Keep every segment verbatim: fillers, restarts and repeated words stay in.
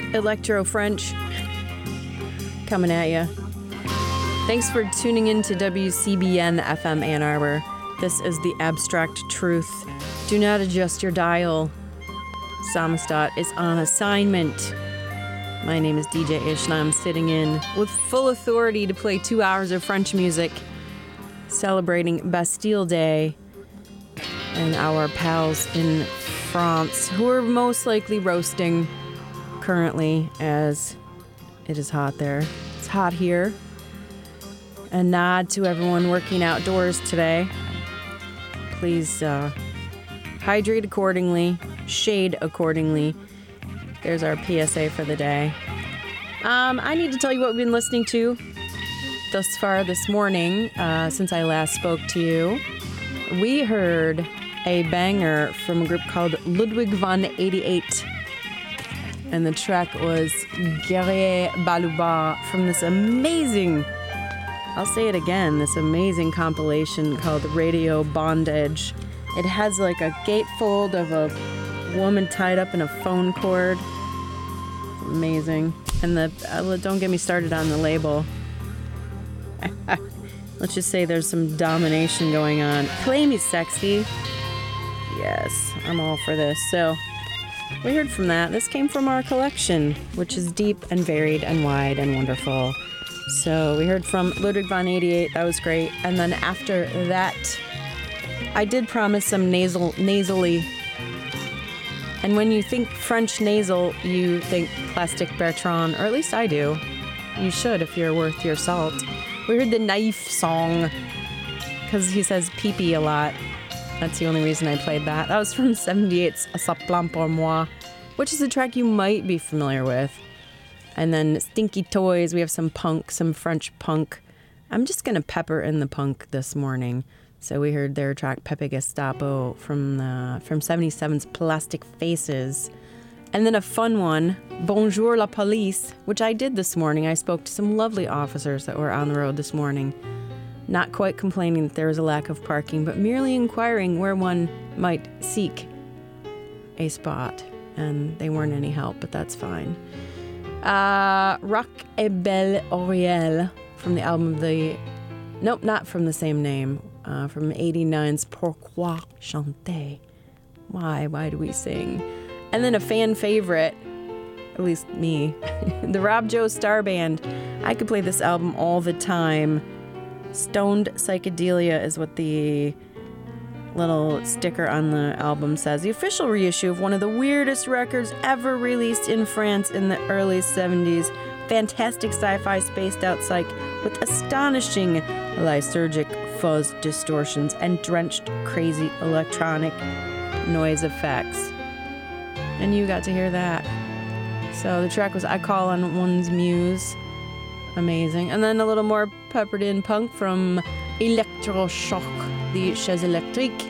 Electro French coming at you. Thanks for tuning in to W C B N F M Ann Arbor. This is the Abstract Truth. Do not adjust your dial. Samizdat is on assignment. My name is D J Ish, and I'm sitting in with full authority to play two hours of French music, celebrating Bastille Day and our pals in France, who are most likely roasting currently, as it is hot there. It's hot here. A nod to everyone working outdoors today. Please uh, hydrate accordingly, shade accordingly. There's our P S A for the day. Um, I need to tell you what we've been listening to thus far this morning, uh, since I last spoke to you. We heard a banger from a group called Ludwig van eighty-eight. And the track was Guerrier Baluba from this amazing, I'll say it again, this amazing compilation called Radio Bondage. It has like a gatefold of a woman tied up in a phone cord. Amazing. And the uh, don't get me started on the label. Let's just say there's some domination going on. Play me sexy. Yes, I'm all for this. So we heard from that. This came from our collection, which is deep and varied and wide and wonderful. So we heard from Ludwig van eighty-eight. That was great. And then after that, I did promise some nasal, nasally. And when you think French nasal, you think Plastic Bertrand, or at least I do. You should if you're worth your salt. We heard the Naif song, because he says pee-pee a lot. That's the only reason I played that. That was from seventy-eight's Ça Plane Pour Moi, which is a track you might be familiar with. And then Stinky Toys, we have some punk, some French punk. I'm just going to pepper in the punk this morning. So we heard their track Pepe Gestapo from the, from seventy-seven's Plastic Faces. And then a fun one, Bonjour la Police, which I did this morning. I spoke to some lovely officers that were on the road this morning. Not quite complaining that there was a lack of parking, but merely inquiring where one might seek a spot. And they weren't any help, but that's fine. Uh, Rock et Belle Oriel from the album The... Nope, not from the same name. Uh, from eighty-nine's Pourquoi Chanter? Why? Why do we sing? And then a fan favorite, at least me, the Rob Joe Star Band. I could play this album all the time. Stoned Psychedelia is what the little sticker on the album says. The official reissue of one of the weirdest records ever released in France in the early seventies. Fantastic sci-fi spaced out psych with astonishing lysergic fuzz distortions and drenched crazy electronic noise effects. And you got to hear that. So the track was I Call on One's Muse. Amazing. And then a little more peppered in punk from Electroshock, the Chaise Electrique.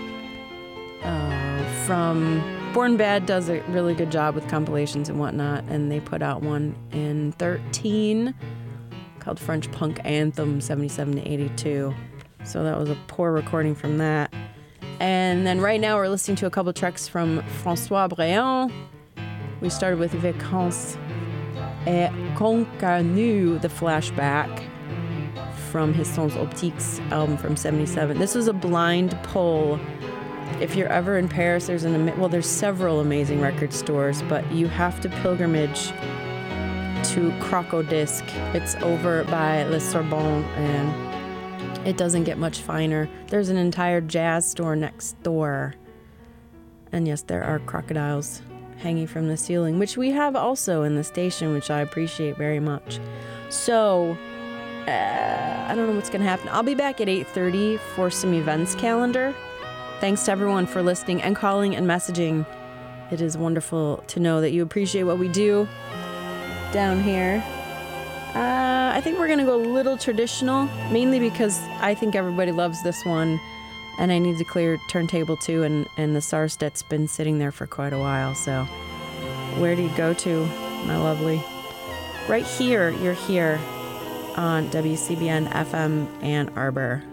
Uh, from Born Bad does a really good job with compilations and whatnot, and they put out one in thirteen called French Punk Anthem seventy-seven to eighty-two. So that was a poor recording from that. And then right now we're listening to a couple tracks from François Bréant. We started with Vacances et Concarneau, the flashback from his Sons Optiques album from seventy-seven. This was a blind pull. If you're ever in Paris, there's an well, there's several amazing record stores, but you have to pilgrimage to Crocodisc. It's over by Le Sorbonne, and it doesn't get much finer. There's an entire jazz store next door. And yes, there are crocodiles hanging from the ceiling, which we have also in the station, which I appreciate very much. So, uh, I don't know what's going to happen. I'll be back at eight thirty for some events calendar. Thanks to everyone for listening and calling and messaging. It is wonderful to know that you appreciate what we do down here. Uh, I think we're going to go a little traditional, mainly because I think everybody loves this one, and I need to clear turntable two, and, and the Sarstet's been sitting there for quite a while, so where do you go to, my lovely? Right here, you're here on W C B N F M Ann Arbor.